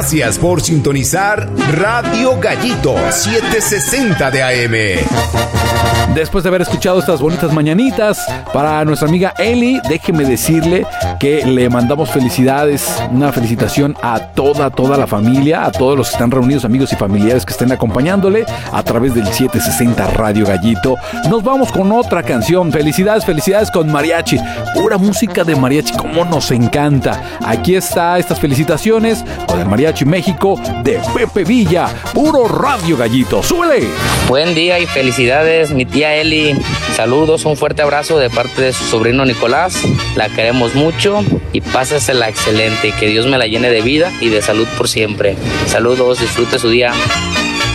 Gracias por sintonizar Radio Gallito 760 de AM. Después de haber escuchado estas bonitas mañanitas para nuestra amiga Eli, déjeme decirle que le mandamos felicidades, una felicitación a toda la familia, a todos los que están reunidos, amigos y familiares que estén acompañándole a través del 760 Radio Gallito. Nos vamos con otra canción. Felicidades con mariachi. Pura música de mariachi, como nos encanta. Aquí está estas felicitaciones con el Mariachi México de Pepe Villa. Puro Radio Gallito. ¡Súbele! Buen día y felicidades, mi tía Eli. Saludos, un fuerte abrazo de parte de su sobrino Nicolás. La queremos mucho y pásasela excelente. Que Dios me la llene de vida y de salud por siempre. Saludos, disfrute su día.